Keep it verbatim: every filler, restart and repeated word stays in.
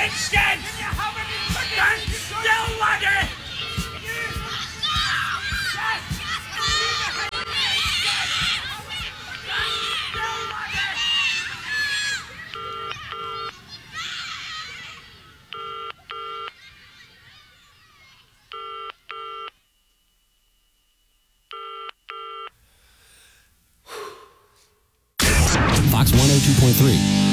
Stand! Stand still, laddie! Fox one oh two point three.